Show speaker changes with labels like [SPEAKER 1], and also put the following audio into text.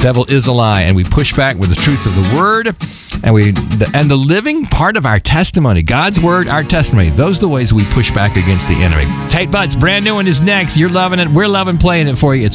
[SPEAKER 1] devil is a lie, and we push back with the truth of the word, and the living part of our testimony, God's word, our testimony. Those are the ways we push back against the enemy. Tate Butts, brand new one is next. You're loving it. We're loving playing it for you. It's